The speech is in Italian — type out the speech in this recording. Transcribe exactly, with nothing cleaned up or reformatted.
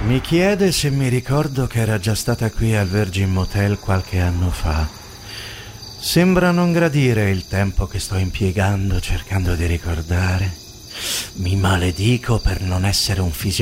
Mi chiede se mi ricordo che era già stata qui al Virgin Motel qualche anno fa. Sembra non gradire il tempo che sto impiegando cercando di ricordare. Mi maledico per non essere un fisionomista.